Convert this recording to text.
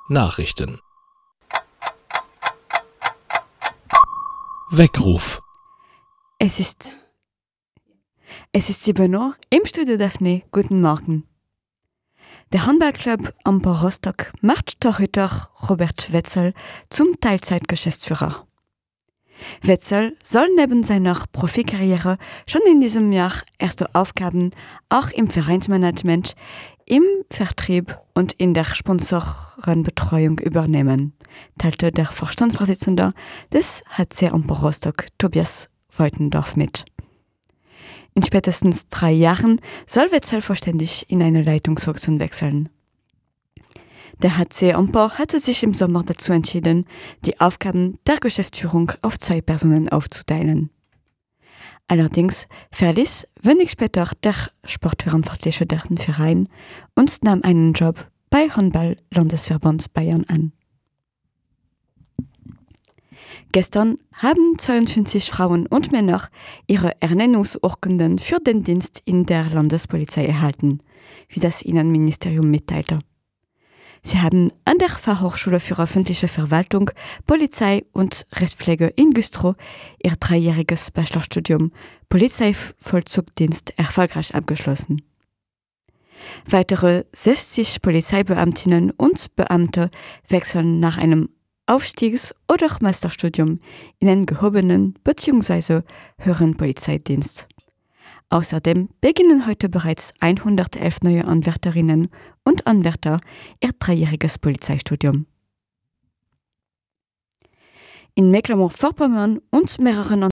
Nachrichten. Weckruf. Es ist 7 Uhr im Studio Daphne. Guten Morgen. Der Handballclub Ampor Rostock macht Torhüter Robert Wetzel zum Teilzeitgeschäftsführer. Wetzel soll neben seiner Profikarriere schon in diesem Jahr erste Aufgaben auch im Vereinsmanagement, im Vertrieb und in der Sponsorenbetreuung übernehmen, teilte der Vorstandsvorsitzende des HC Ampor Rostock, Tobias Voitendorf, mit. In spätestens 3 Jahren soll Wetzel vollständig in eine Leitungsfunktion wechseln. Der HC Ampor hatte sich im Sommer dazu entschieden, die Aufgaben der Geschäftsführung auf 2 Personen aufzuteilen. Allerdings verließ wenig später der Sportverantwortliche den Verein und nahm einen Job bei Handball-Landesverband Bayern an. Gestern haben 52 Frauen und Männer ihre Ernennungsurkunden für den Dienst in der Landespolizei erhalten, wie das Innenministerium mitteilte. Sie haben an der Fachhochschule für öffentliche Verwaltung, Polizei und Rechtspflege in Güstrow ihr 3-jähriges Bachelorstudium Polizeivollzugdienst erfolgreich abgeschlossen. Weitere 60 Polizeibeamtinnen und Beamte wechseln nach einem Aufstiegs- oder Masterstudium in einen gehobenen bzw. höheren Polizeidienst. Außerdem beginnen heute bereits 111 neue Anwärterinnen und Anwärter ihr 3-jähriges Polizeistudium. In Mecklenburg-Vorpommern und mehreren